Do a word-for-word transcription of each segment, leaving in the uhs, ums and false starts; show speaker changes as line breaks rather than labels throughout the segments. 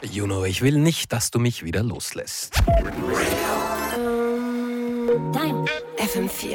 Juno, ich will nicht, dass du mich wieder loslässt.
Ähm, dein F M vier.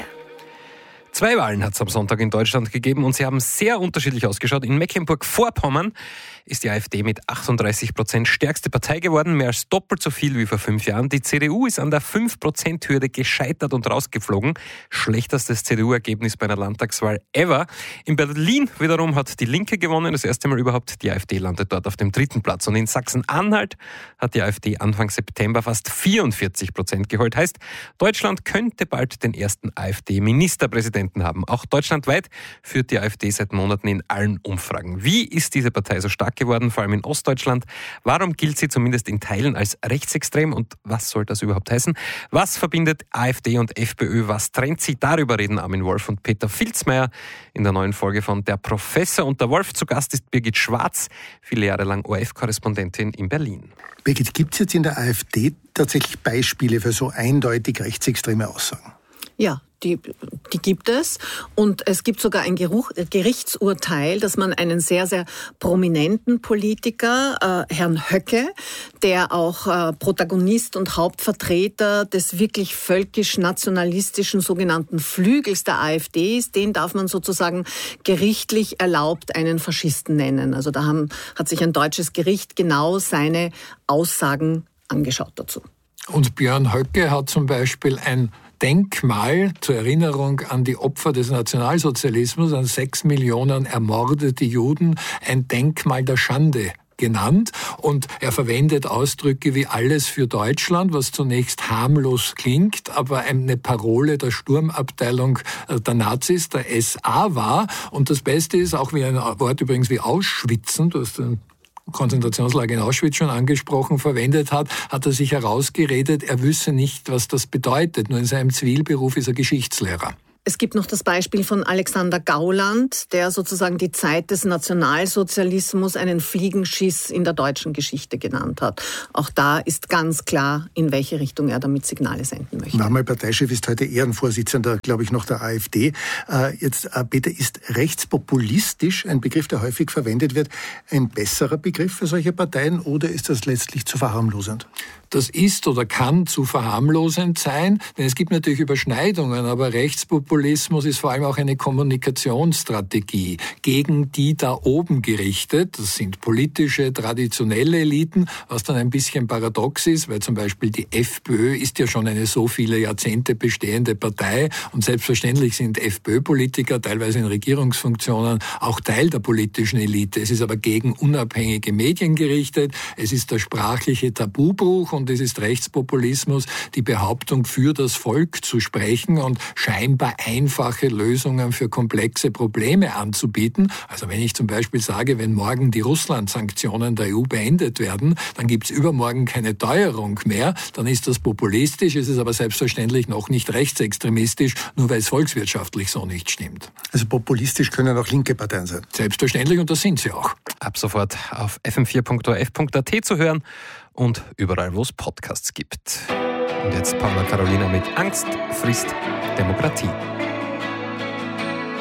Zwei Wahlen hat es am Sonntag in Deutschland gegeben und sie haben sehr unterschiedlich ausgeschaut. In Mecklenburg-Vorpommern ist die AfD mit achtunddreißig Prozent stärkste Partei geworden, mehr als doppelt so viel wie vor fünf Jahren. Die C D U ist an der fünf Prozent Hürde gescheitert und rausgeflogen. Schlechtestes C D U-Ergebnis bei einer Landtagswahl ever. In Berlin wiederum hat die Linke gewonnen, das erste Mal überhaupt. Die AfD landet dort auf dem dritten Platz. Und in Sachsen-Anhalt hat die AfD Anfang September fast vierundvierzig Prozent geholt. Heißt, Deutschland könnte bald den ersten AfD-Ministerpräsidenten haben. Auch deutschlandweit führt die AfD seit Monaten in allen Umfragen. Wie ist diese Partei so stark geworden, vor allem in Ostdeutschland? Warum gilt sie zumindest in Teilen als rechtsextrem und was soll das überhaupt heißen? Was verbindet AfD und FPÖ? Was trennt sie? Darüber reden Armin Wolf und Peter Filzmeier in der neuen Folge von Der Professor und der Wolf. Zu Gast ist Birgit Schwarz, viele Jahre lang O R F-Korrespondentin in Berlin.
Birgit, gibt es jetzt in der AfD tatsächlich Beispiele für so eindeutig rechtsextreme Aussagen?
Ja, die, die gibt es. Und es gibt sogar ein Geruch, Gerichtsurteil, dass man einen sehr, sehr prominenten Politiker, äh, Herrn Höcke, der auch äh, Protagonist und Hauptvertreter des wirklich völkisch-nationalistischen sogenannten Flügels der AfD ist, den darf man sozusagen gerichtlich erlaubt einen Faschisten nennen. Also da haben, hat sich ein deutsches Gericht genau seine Aussagen angeschaut dazu.
Und Björn Höcke hat zum Beispiel ein Denkmal zur Erinnerung an die Opfer des Nationalsozialismus, an sechs Millionen ermordete Juden, ein Denkmal der Schande genannt. Und er verwendet Ausdrücke wie alles für Deutschland, was zunächst harmlos klingt, aber eine Parole der Sturmabteilung der Nazis, der S A war. Und das Beste ist auch wie ein Wort übrigens wie Ausschwitzen, du hast den Konzentrationslager in Auschwitz schon angesprochen, verwendet hat, hat er sich herausgeredet, er wüsste nicht, was das bedeutet. Nur in seinem Zivilberuf ist er Geschichtslehrer.
Es gibt noch das Beispiel von Alexander Gauland, der sozusagen die Zeit des Nationalsozialismus einen Fliegenschiss in der deutschen Geschichte genannt hat. Auch da ist ganz klar, in welche Richtung er damit Signale senden möchte.
War mal Parteichef, ist heute Ehrenvorsitzender, glaube ich, noch der AfD. Äh, jetzt, äh, Peter, ist rechtspopulistisch, ein Begriff, der häufig verwendet wird, ein besserer Begriff für solche Parteien oder ist das letztlich zu verharmlosend?
Das ist oder kann zu verharmlosend sein, denn es gibt natürlich Überschneidungen, aber Rechtspopulismus ist vor allem auch eine Kommunikationsstrategie gegen die da oben gerichtet. Das sind politische, traditionelle Eliten, was dann ein bisschen paradox ist, weil zum Beispiel die FPÖ ist ja schon eine so viele Jahrzehnte bestehende Partei und selbstverständlich sind FPÖ-Politiker teilweise in Regierungsfunktionen auch Teil der politischen Elite. Es ist aber gegen unabhängige Medien gerichtet, es ist der sprachliche Tabubruch und es ist Rechtspopulismus, die Behauptung, für das Volk zu sprechen und scheinbar einfache Lösungen für komplexe Probleme anzubieten. Also wenn ich zum Beispiel sage, wenn morgen die Russland-Sanktionen der E U beendet werden, dann gibt es übermorgen keine Teuerung mehr, dann ist das populistisch, es ist aber selbstverständlich noch nicht rechtsextremistisch, nur weil es volkswirtschaftlich so nicht stimmt.
Also populistisch können auch linke Parteien sein?
Selbstverständlich und das sind sie auch.
Ab sofort auf f m vier punkt o r f punkt a t zu hören und überall, wo es Podcasts gibt. Und jetzt Paula Carolina mit Angst frisst Demokratie.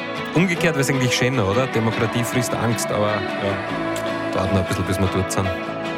Umgekehrt wäre es eigentlich schöner, oder? Demokratie frisst Angst, aber ja, dauert noch ein bisschen, bis wir dort sind.